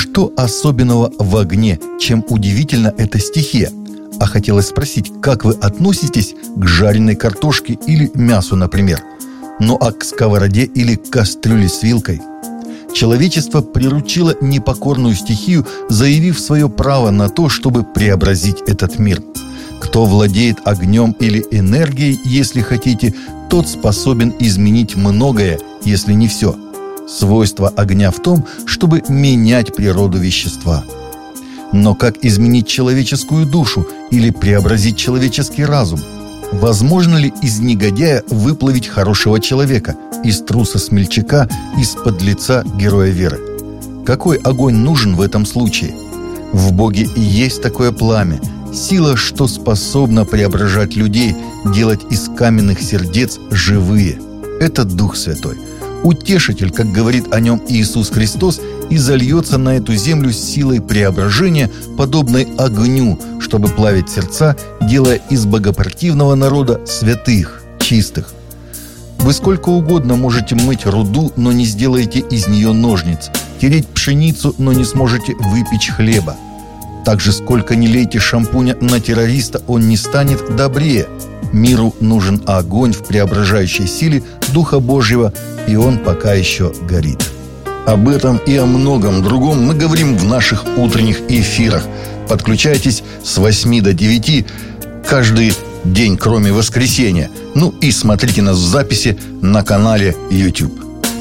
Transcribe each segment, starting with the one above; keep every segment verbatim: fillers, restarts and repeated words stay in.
Что особенного в огне? Чем удивительна эта стихия? А хотелось спросить, как вы относитесь к жареной картошке или мясу, например? Ну а к сковороде или кастрюле с вилкой? Человечество приручило непокорную стихию, заявив свое право на то, чтобы преобразить этот мир. Кто владеет огнем или энергией, если хотите, тот способен изменить многое, если не все. Свойство огня в том, чтобы менять природу вещества. Но как изменить человеческую душу или преобразить человеческий разум? Возможно ли из негодяя выплавить хорошего человека, из труса-смельчака, из подлеца героя веры? Какой огонь нужен в этом случае? В Боге и есть такое пламя, сила, что способна преображать людей, делать из каменных сердец живые. Это Дух Святой. Утешитель, как говорит о нем Иисус Христос, и зальется на эту землю силой преображения, подобной огню, чтобы плавить сердца, делая из богопротивного народа святых, чистых. Вы сколько угодно можете мыть руду, но не сделаете из нее ножниц, тереть пшеницу, но не сможете выпечь хлеба. Так же, сколько не лейте шампуня на террориста, он не станет добрее. Миру нужен огонь в преображающей силе Духа Божьего, и он пока еще горит. Об этом и о многом другом мы говорим в наших утренних эфирах. Подключайтесь с восьми до девяти каждый день, кроме воскресенья. Ну и смотрите нас в записи на канале YouTube.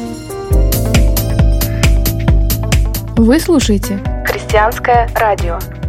Вы слушаете Христианское радио.